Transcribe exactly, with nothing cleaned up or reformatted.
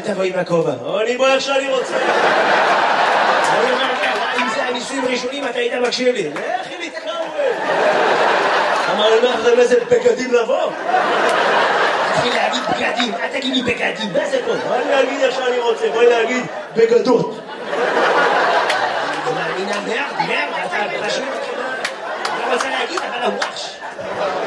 תבואי עם הכובע. אני בוא איך שאני רוצה. אני אומר לך, אם זה הניסויים הראשונים, אתה היית מקשיב לי. לכי להתקרב. אמר לי, מה אחרי איזה בגדים לבוא? תתחיל להגיד בגדים, אל תגיד לי בגדים, מה זה פה? אני אגיד איך שאני רוצה, בואי להגיד בגדות. אני מאמינה מרד, מרד, אתה פשוט... אני רוצה להגיד, אבל הוואש.